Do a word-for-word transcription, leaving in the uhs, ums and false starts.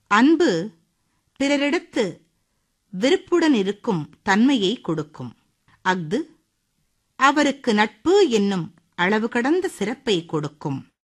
அன்பு பிறரிடத்து விருப்புடன் இருக்கும் தன்மையை கொடுக்கும். அஃது அவருக்கு நட்பு என்னும் அளவு கடந்த சிறப்பை கொடுக்கும்.